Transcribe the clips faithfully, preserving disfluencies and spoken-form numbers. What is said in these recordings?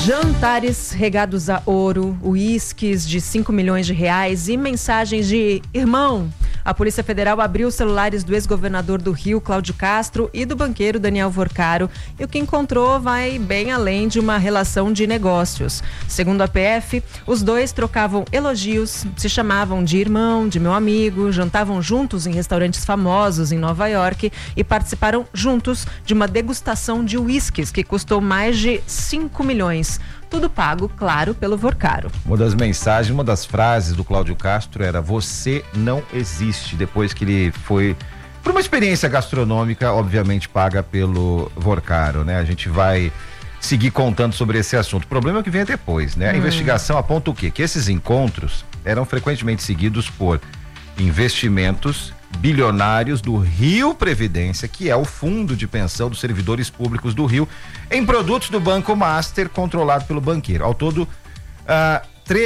Jantares regados a ouro, uísques de cinco milhões de reais e mensagens de irmão. A Polícia Federal abriu os celulares do ex-governador do Rio, Cláudio Castro, e do banqueiro Daniel Vorcaro, e o que encontrou vai bem além de uma relação de negócios. Segundo a P F, os dois trocavam elogios, se chamavam de irmão, de meu amigo, jantavam juntos em restaurantes famosos em Nova York e participaram juntos de uma degustação de uísques que custou mais de cinco milhões. Tudo pago, claro, pelo Vorcaro. Uma das mensagens, uma das frases do Cláudio Castro era: você não existe, depois que ele foi por uma experiência gastronômica, obviamente paga pelo Vorcaro, né? A gente vai seguir contando sobre esse assunto. O problema é que vem depois, né? A hum. investigação aponta o quê? Que esses encontros eram frequentemente seguidos por investimentos bilionários do Rio Previdência, que é o fundo de pensão dos servidores públicos do Rio, em produtos do Banco Master, controlado pelo banqueiro. Ao todo, uh,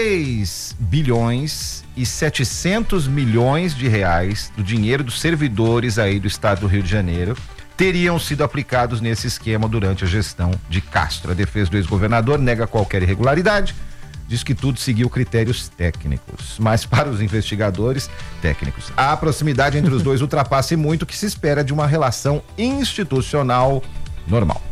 três bilhões e setecentos milhões de reais do dinheiro dos servidores aí do estado do Rio de Janeiro teriam sido aplicados nesse esquema durante a gestão de Castro. A defesa do ex-governador nega qualquer irregularidade, diz que tudo seguiu critérios técnicos, mas para os investigadores técnicos, a proximidade entre os dois ultrapassa muito o que se espera de uma relação institucional normal.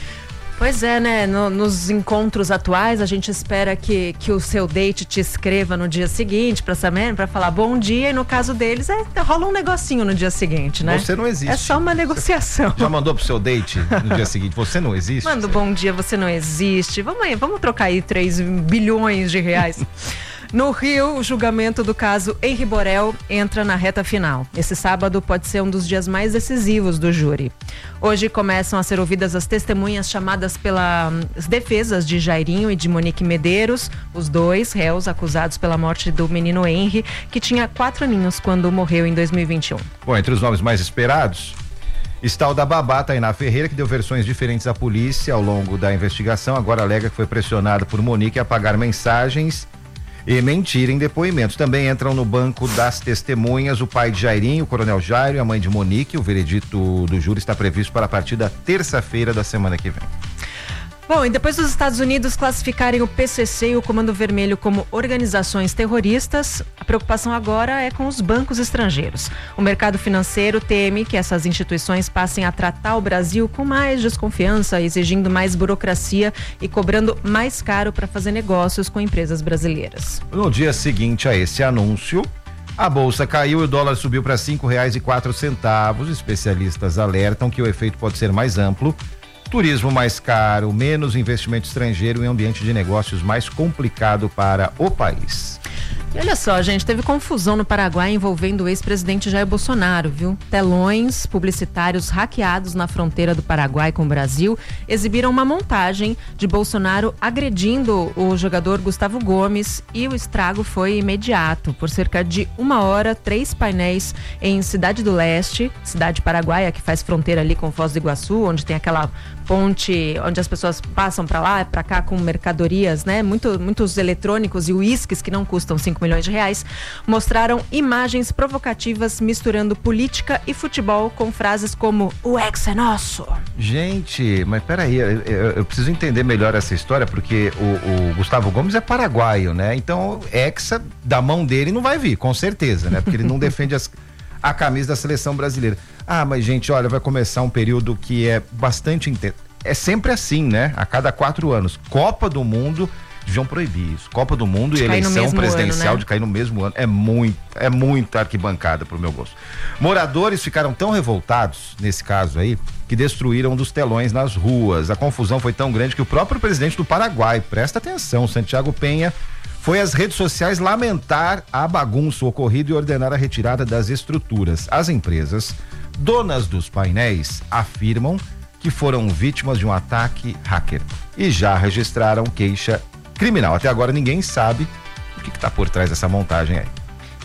Pois é, né? No, nos encontros atuais, a gente espera que, que o seu date te escreva no dia seguinte para saber, para falar bom dia, e no caso deles, é, rola um negocinho no dia seguinte, né? Você não existe. É só uma negociação. Já mandou pro seu date no dia seguinte? Você não existe? Manda um bom dia, você não existe. Vamos aí, vamos trocar aí três bilhões de reais. No Rio, o julgamento do caso Henri Borel entra na reta final. Esse sábado pode ser um dos dias mais decisivos do júri. Hoje começam a ser ouvidas as testemunhas chamadas pelas defesas de Jairinho e de Monique Medeiros, os dois réus acusados pela morte do menino Henri, que tinha quatro aninhos quando morreu em dois mil e vinte e um. Bom, entre os nomes mais esperados está o da babá Tainá Ferreira, que deu versões diferentes à polícia ao longo da investigação. Agora alega que foi pressionada por Monique a apagar mensagens e mentir em depoimentos. Também entram no banco das testemunhas o pai de Jairinho, o coronel Jairo, e a mãe de Monique. O veredito do júri está previsto para a partir da terça-feira da semana que vem. Bom, e depois dos Estados Unidos classificarem o P C C e o Comando Vermelho como organizações terroristas, a preocupação agora é com os bancos estrangeiros. O mercado financeiro teme que essas instituições passem a tratar o Brasil com mais desconfiança, exigindo mais burocracia e cobrando mais caro para fazer negócios com empresas brasileiras. No dia seguinte a esse anúncio, a bolsa caiu e o dólar subiu para cinco reais e quatro centavos. Especialistas alertam que o efeito pode ser mais amplo. Turismo mais caro, menos investimento estrangeiro e um ambiente de negócios mais complicado para o país. E olha só, gente, teve confusão no Paraguai envolvendo o ex-presidente Jair Bolsonaro, viu? Telões publicitários hackeados na fronteira do Paraguai com o Brasil exibiram uma montagem de Bolsonaro agredindo o jogador Gustavo Gomes, e o estrago foi imediato. Por cerca de uma hora, três painéis em Cidade do Leste, cidade paraguaia que faz fronteira ali com Foz do Iguaçu, onde tem aquela ponte onde as pessoas passam para lá, para cá com mercadorias, né? Muito, muitos eletrônicos e uísques que não custam cinco milhões de reais, mostraram imagens provocativas misturando política e futebol com frases como "o ex é nosso". Gente, mas peraí, eu, eu, eu preciso entender melhor essa história, porque o, o Gustavo Gomes é paraguaio, né? Então, hexa da mão dele não vai vir, com certeza, né? Porque ele não defende as, a camisa da seleção brasileira. Ah, mas gente, olha, vai começar um período que é bastante intenso. É sempre assim, né? A cada quatro anos. Copa do Mundo, deviam proibir isso. Copa do Mundo e eleição presidencial ano, né? De cair no mesmo ano. É muito, é muita arquibancada pro meu gosto. Moradores ficaram tão revoltados, nesse caso aí, que destruíram um dos telões nas ruas. A confusão foi tão grande que o próprio presidente do Paraguai, presta atenção, Santiago Penha, foi às redes sociais lamentar a bagunça ocorrida e ordenar a retirada das estruturas. As empresas donas dos painéis afirmam que foram vítimas de um ataque hacker e já registraram queixa criminal. Até agora ninguém sabe o que está por trás dessa montagem aí.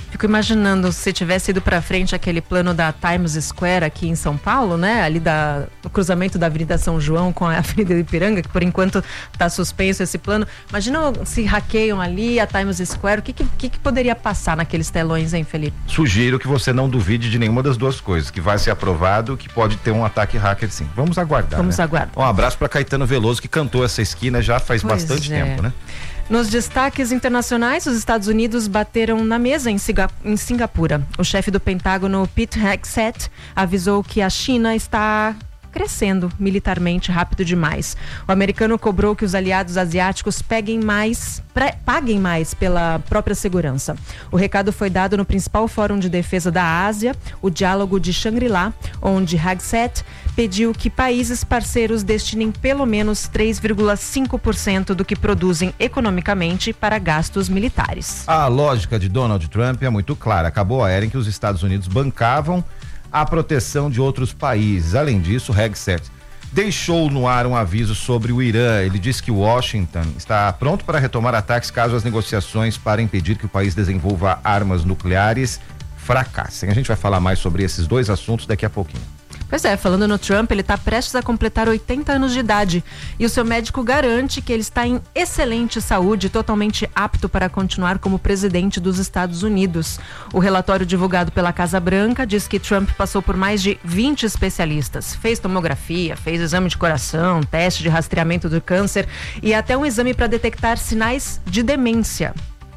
Fico imaginando se tivesse ido para frente aquele plano da Times Square aqui em São Paulo, né? Ali da, no cruzamento da Avenida São João com a Avenida Ipiranga, que por enquanto está suspenso esse plano. Imagina se hackeiam ali a Times Square, o que, que, que poderia passar naqueles telões, hein, Felipe? Sugiro que você não duvide de nenhuma das duas coisas, que vai ser aprovado, que pode ter um ataque hacker sim. Vamos aguardar. Vamos né? aguardar. Um abraço para Caetano Veloso, que cantou essa esquina já faz Pois bastante é. tempo, né? Nos destaques internacionais, os Estados Unidos bateram na mesa em, Singa- em Singapura. O chefe do Pentágono, Pete Hegseth, avisou que a China está crescendo militarmente rápido demais. O americano cobrou que os aliados asiáticos peguem mais, pre- paguem mais pela própria segurança. O recado foi dado no principal fórum de defesa da Ásia, o Diálogo de Shangri-La, onde Hegseth pediu que países parceiros destinem pelo menos três vírgula cinco por cento do que produzem economicamente para gastos militares. A lógica de Donald Trump é muito clara. Acabou a era em que os Estados Unidos bancavam a proteção de outros países. Além disso, Hegseth deixou no ar um aviso sobre o Irã. Ele disse que Washington está pronto para retomar ataques caso as negociações para impedir que o país desenvolva armas nucleares fracassem. A gente vai falar mais sobre esses dois assuntos daqui a pouquinho. Pois é, falando no Trump, ele está prestes a completar oitenta anos de idade e o seu médico garante que ele está em excelente saúde, totalmente apto para continuar como presidente dos Estados Unidos. O relatório divulgado pela Casa Branca diz que Trump passou por mais de vinte especialistas, fez tomografia, fez exame de coração, teste de rastreamento do câncer e até um exame para detectar sinais de demência,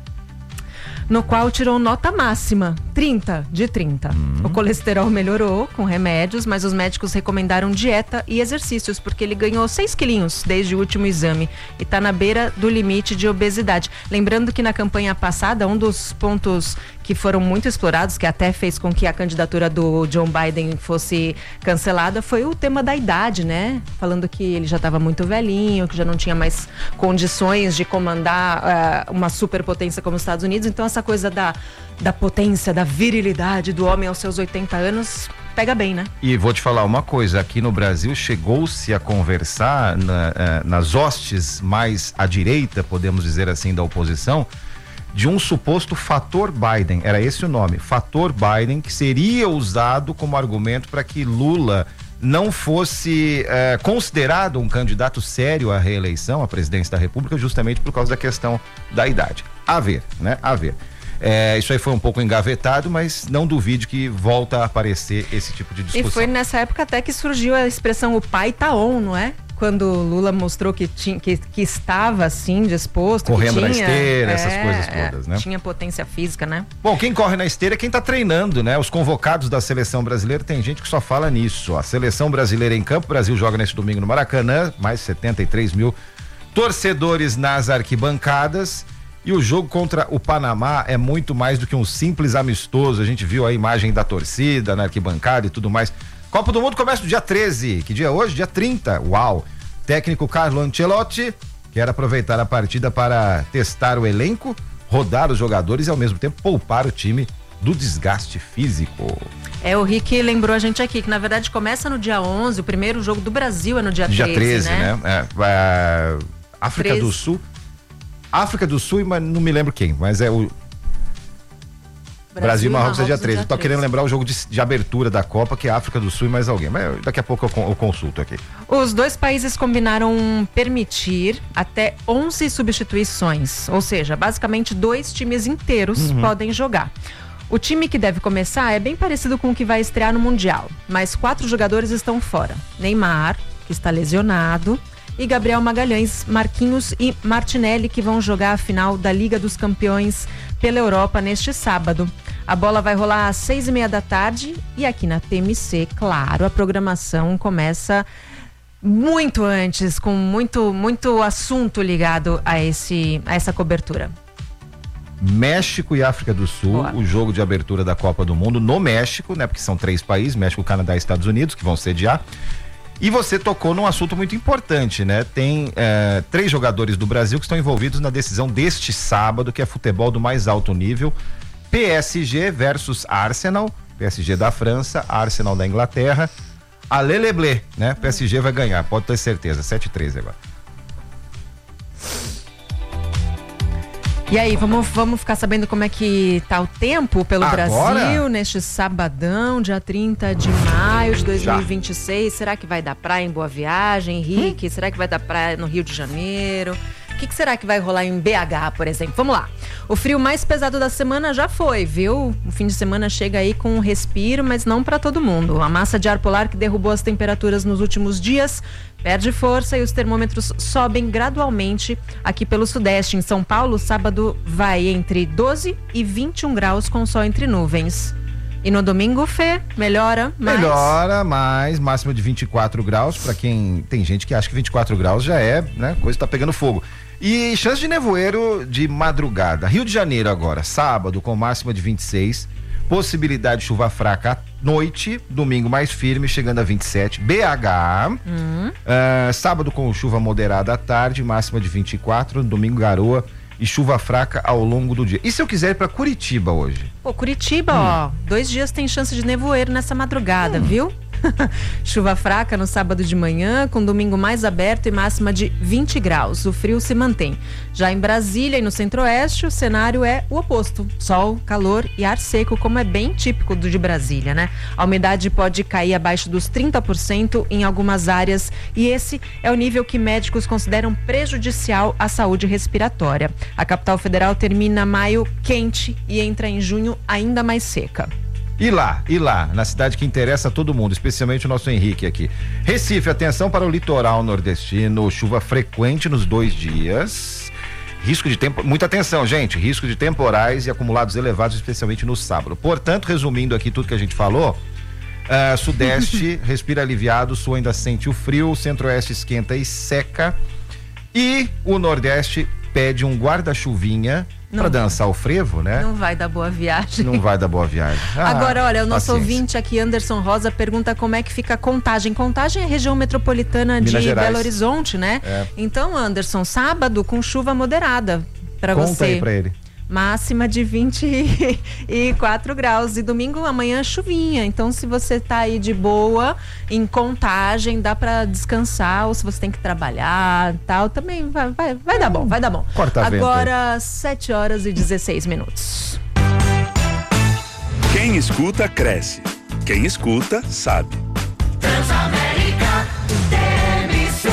no qual tirou nota máxima, trinta de trinta. Hum. O colesterol melhorou com remédios, mas os médicos recomendaram dieta e exercícios, porque ele ganhou seis quilinhos desde o último exame e está na beira do limite de obesidade. Lembrando que na campanha passada, um dos pontos que foram muito explorados, que até fez com que a candidatura do Joe Biden fosse cancelada, foi o tema da idade, né? Falando que ele já estava muito velhinho, que já não tinha mais condições de comandar uh, uma superpotência como os Estados Unidos. Então essa coisa da, da potência, da virilidade do homem aos seus oitenta anos pega bem, né? E vou te falar uma coisa, aqui no Brasil chegou-se a conversar na, eh, nas hostes mais à direita, podemos dizer assim, da oposição, de um suposto fator Biden, era esse o nome, fator Biden, que seria usado como argumento para que Lula não fosse eh, considerado um candidato sério à reeleição, à presidência da República, justamente por causa da questão da idade. A ver, né? A ver. É, isso aí foi um pouco engavetado, mas não duvide que volta a aparecer esse tipo de discussão. E foi nessa época até que surgiu a expressão o pai tá on, não é? Quando Lula mostrou que, tinha, que, que estava assim disposto, correndo que tinha, na esteira, é, essas coisas todas, né? Tinha potência física, né? Bom, quem corre na esteira é quem tá treinando, né? Os convocados da seleção brasileira, tem gente que só fala nisso. A seleção brasileira em campo, o Brasil joga neste domingo no Maracanã, mais setenta e três mil torcedores nas arquibancadas. E o jogo contra o Panamá é muito mais do que um simples amistoso. A gente viu a imagem da torcida na arquibancada e tudo mais. Copa do Mundo começa no dia treze. Que dia é hoje? Dia trinta. Uau! Técnico Carlo Ancelotti quer aproveitar a partida para testar o elenco, rodar os jogadores e ao mesmo tempo poupar o time do desgaste físico. É, o Rick lembrou a gente aqui que na verdade começa no dia onze, o primeiro jogo do Brasil é no dia treze, dia treze, né? né? É, é, África treze. do Sul. África do Sul, mas não me lembro quem, mas é o Brasil e Marrocos é dia treze. Eu tô querendo lembrar o jogo de, de abertura da Copa, que é África do Sul e mais alguém. Mas daqui a pouco eu, eu consulto aqui. Os dois países combinaram permitir até onze substituições. Ou seja, basicamente dois times inteiros uhum. podem jogar. O time que deve começar é bem parecido com o que vai estrear no Mundial. Mas quatro jogadores estão fora. Neymar, que está lesionado, e Gabriel Magalhães, Marquinhos e Martinelli, que vão jogar a final da Liga dos Campeões pela Europa neste sábado. A bola vai rolar às seis e meia da tarde e aqui na T M C, claro, a programação começa muito antes, com muito, muito assunto ligado a, esse, a essa cobertura. México e África do Sul, Boa. O jogo de abertura da Copa do Mundo no México, né? Porque são três países, México, Canadá e Estados Unidos, que vão sediar. E você tocou num assunto muito importante, né? Tem é, três jogadores do Brasil que estão envolvidos na decisão deste sábado, que é futebol do mais alto nível. P S G versus Arsenal, P S G da França, Arsenal da Inglaterra. Alê Leblé, né? P S G vai ganhar, pode ter certeza, sete a três agora. E aí, vamos, vamos ficar sabendo como é que tá o tempo pelo Agora? Brasil neste sabadão, dia trinta de maio de dois mil e vinte e seis. Já. Será que vai dar praia em Boa Viagem, Henrique? Hum? Será que vai dar praia no Rio de Janeiro? O que, que será que vai rolar em B H, por exemplo? Vamos lá. O frio mais pesado da semana já foi, viu? O fim de semana chega aí com um respiro, mas não para todo mundo. A massa de ar polar que derrubou as temperaturas nos últimos dias perde força e os termômetros sobem gradualmente aqui pelo sudeste. Em São Paulo, sábado vai entre doze e vinte e um graus com sol entre nuvens. E no domingo, Fê, melhora mais? Melhora mais, máxima de vinte e quatro graus, para quem tem gente que acha que vinte e quatro graus já é, né, coisa tá pegando fogo. E chance de nevoeiro de madrugada. Rio de Janeiro agora, sábado com máxima de vinte e seis, possibilidade de chuva fraca à noite, domingo mais firme, chegando a vinte e sete. B H, uhum. uh, sábado com chuva moderada à tarde, máxima de vinte e quatro, domingo garoa e chuva fraca ao longo do dia. E se eu quiser ir pra Curitiba hoje? Pô, Curitiba, hum. ó, dois dias tem chance de nevoeiro nessa madrugada, hum. viu? Chuva fraca no sábado de manhã, com domingo mais aberto e máxima de vinte graus. O frio se mantém. Já em Brasília e no centro-oeste, o cenário é o oposto. Sol, calor e ar seco, como é bem típico do de Brasília, né? A umidade pode cair abaixo dos trinta por cento em algumas áreas e esse é o nível que médicos consideram prejudicial à saúde respiratória. A capital federal termina maio quente e entra em junho ainda mais seca. E lá, e lá, na cidade que interessa a todo mundo, especialmente o nosso Henrique aqui. Recife, atenção para o litoral nordestino, chuva frequente nos dois dias. Risco de tempo, muita atenção, gente, risco de temporais e acumulados elevados, especialmente no sábado. Portanto, resumindo aqui tudo que a gente falou, uh, sudeste respira aliviado, sul ainda sente o frio, centro-oeste esquenta e seca e o nordeste pede um guarda-chuvinha para dançar o frevo, né? Não vai dar boa viagem. Não vai dar boa viagem. Ah, agora, olha, o nosso paciência. ouvinte aqui, Anderson Rosa, pergunta como é que fica a Contagem. Contagem é região metropolitana Minas de Gerais. Belo Horizonte, né? É. Então, Anderson, sábado com chuva moderada para você. Conta aí pra ele. Máxima de vinte e quatro graus. E domingo, amanhã, chuvinha. Então, se você tá aí de boa, em Contagem, dá pra descansar. Ou se você tem que trabalhar e tal, também vai, vai, vai dar bom, vai dar bom. Corta a vento. Agora, sete horas e dezesseis minutos. Quem escuta, cresce. Quem escuta, sabe. Transamérica T M C.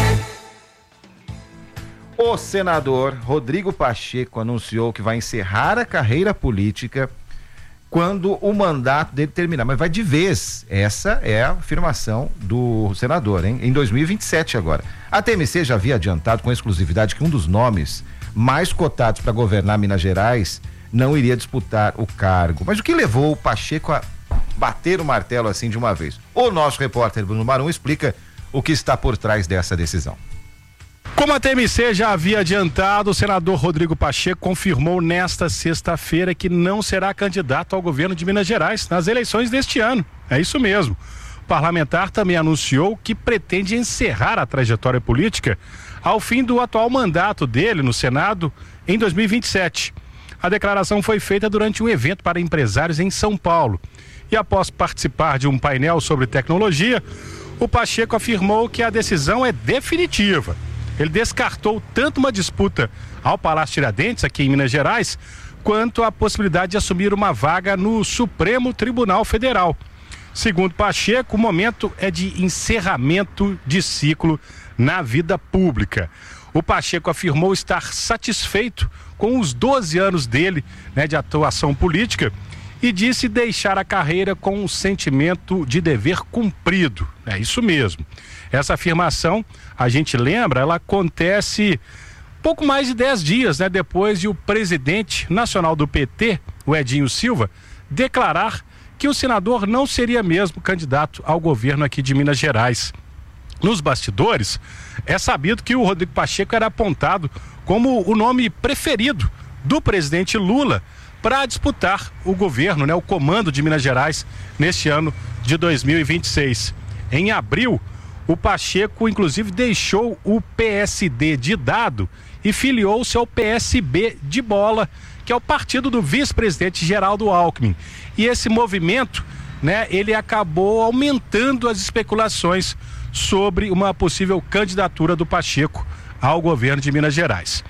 O senador Rodrigo Pacheco anunciou que vai encerrar a carreira política quando o mandato dele terminar, mas vai de vez. Essa é a afirmação do senador, hein? Em dois mil e vinte e sete agora. A T M C já havia adiantado com exclusividade que um dos nomes mais cotados para governar Minas Gerais não iria disputar o cargo. Mas o que levou o Pacheco a bater o martelo assim de uma vez? O nosso repórter Bruno Marum explica o que está por trás dessa decisão. Como a T M C já havia adiantado, o senador Rodrigo Pacheco confirmou nesta sexta-feira que não será candidato ao governo de Minas Gerais nas eleições deste ano. É isso mesmo. O parlamentar também anunciou que pretende encerrar a trajetória política ao fim do atual mandato dele no Senado em dois mil e vinte e sete. A declaração foi feita durante um evento para empresários em São Paulo. E após participar de um painel sobre tecnologia, o Pacheco afirmou que a decisão é definitiva. Ele descartou tanto uma disputa ao Palácio Tiradentes, aqui em Minas Gerais, quanto a possibilidade de assumir uma vaga no Supremo Tribunal Federal. Segundo Pacheco, o momento é de encerramento de ciclo na vida pública. O Pacheco afirmou estar satisfeito com os doze anos dele, né, de atuação política e disse deixar a carreira com um sentimento de dever cumprido. É isso mesmo. Essa afirmação, a gente lembra, ela acontece pouco mais de dez dias, né, depois de o presidente nacional do P T, o Edinho Silva, declarar que o senador não seria mesmo candidato ao governo aqui de Minas Gerais. Nos bastidores, é sabido que o Rodrigo Pacheco era apontado como o nome preferido do presidente Lula para disputar o governo, né, o comando de Minas Gerais neste ano de dois mil e vinte e seis. Em abril, o Pacheco, inclusive, deixou o P S D de dado e filiou-se ao P S B de bola, que é o partido do vice-presidente Geraldo Alckmin. E esse movimento, né, ele acabou aumentando as especulações sobre uma possível candidatura do Pacheco ao governo de Minas Gerais.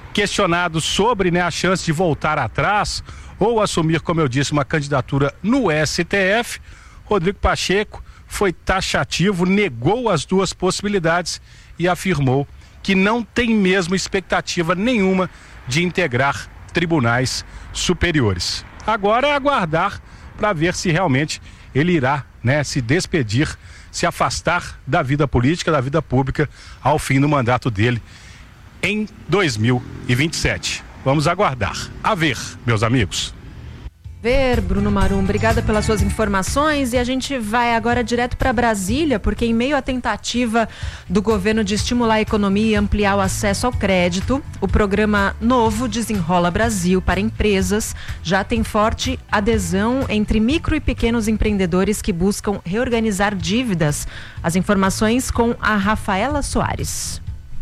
Questionado sobre, né, a chance de voltar atrás ou assumir, como eu disse, uma candidatura no S T F, Rodrigo Pacheco foi taxativo, negou as duas possibilidades e afirmou que não tem mesmo expectativa nenhuma de integrar tribunais superiores. Agora é aguardar para ver se realmente ele irá, né, se despedir, se afastar da vida política, da vida pública ao fim do mandato dele em dois mil e vinte e sete. Vamos aguardar. A ver, meus amigos. Ver, Bruno Marum, obrigada pelas suas informações, e a gente vai agora direto para Brasília, porque em meio à tentativa do governo de estimular a economia e ampliar o acesso ao crédito, o programa novo Desenrola Brasil para empresas já tem forte adesão entre micro e pequenos empreendedores que buscam reorganizar dívidas. As informações com a Rafaela Soares.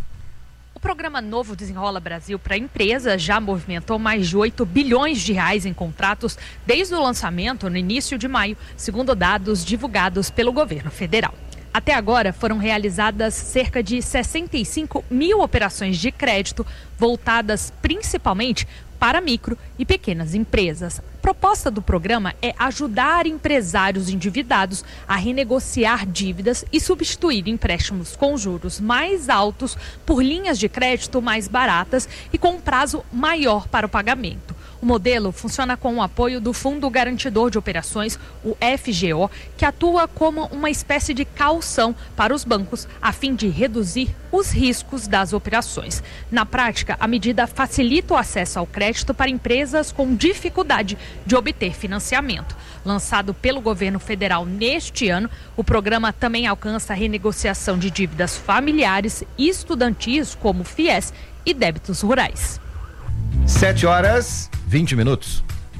O programa Novo Desenrola Brasil para empresas já movimentou mais de oito bilhões de reais em contratos desde o lançamento no início de maio, segundo dados divulgados pelo governo federal. Até agora foram realizadas cerca de sessenta e cinco mil operações de crédito, voltadas principalmente para micro e pequenas empresas. A proposta do programa é ajudar empresários endividados a renegociar dívidas e substituir empréstimos com juros mais altos por linhas de crédito mais baratas e com um prazo maior para o pagamento. O modelo funciona com o apoio do Fundo Garantidor de Operações, o F G O, que atua como uma espécie de caução para os bancos, a fim de reduzir os riscos das operações. Na prática, a medida facilita o acesso ao crédito para empresas com dificuldade de obter financiamento. Lançado pelo governo federal neste ano, o programa também alcança a renegociação de dívidas familiares e estudantis, como FIES, e débitos rurais. sete horas, vinte minutos.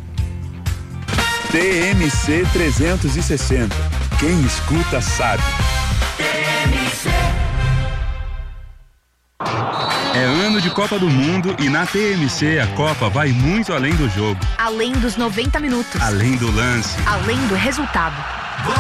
T M C trezentos e sessenta. Quem escuta sabe. T M C. É ano de Copa do Mundo e na T M C a Copa vai muito além do jogo. Além dos noventa minutos. Além do lance. Além do resultado.